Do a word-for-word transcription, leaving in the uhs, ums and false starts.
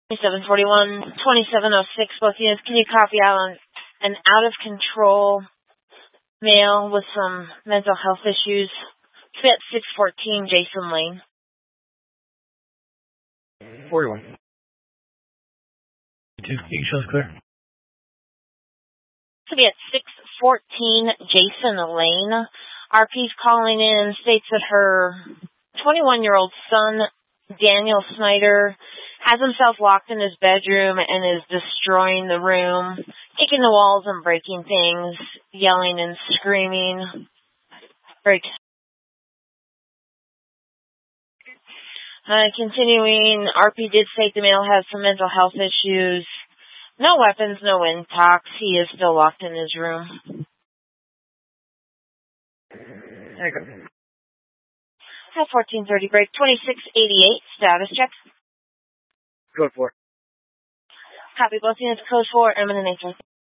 twenty-seven forty-one, twenty-seven oh six, both units. Can you copy out on an out-of-control male with some mental health issues? Fit six fourteen, Jason Lane. forty-one. Two, you can show us clear. To be at six fourteen, Jason Lane. R P's calling in, states that her twenty-one-year-old son, Daniel Snyder, has himself locked in his bedroom and is destroying the room, kicking the walls and breaking things, yelling and screaming. Break. Uh, continuing, R P did state the male has some mental health issues. No weapons, no intox. He is still locked in his room. There you go. At fourteen thirty break, twenty-six eighty-eight, status check. Code four. Copy both units, code four, eminent eight.